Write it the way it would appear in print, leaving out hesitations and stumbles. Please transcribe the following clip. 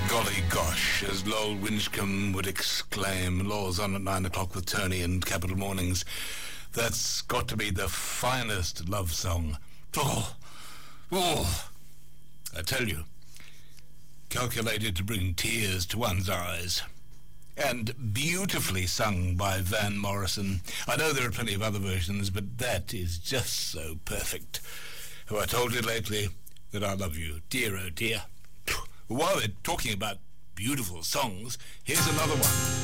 Golly gosh, as Lowell Winchcombe would exclaim. Lowell's on at 9 o'clock with Tony and Capital Mornings. That's got to be the finest love song. Oh, I tell you, calculated to bring tears to one's eyes. And beautifully sung by Van Morrison. I know there are plenty of other versions, but that is just so perfect. Oh, I told you lately that I love you, dear oh dear. While we're talking about beautiful songs, here's another one.